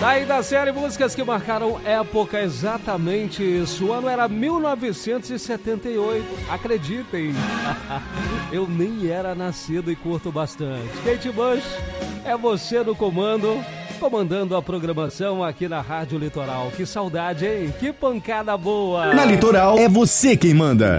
Daí da série Músicas que Marcaram Época, exatamente isso. O ano era 1978, acreditem. Eu nem era nascido e curto bastante. Kate Bush, é você no comando, comandando a programação aqui na Rádio Litoral. Que saudade, hein? Que pancada boa! Na Litoral, é você quem manda.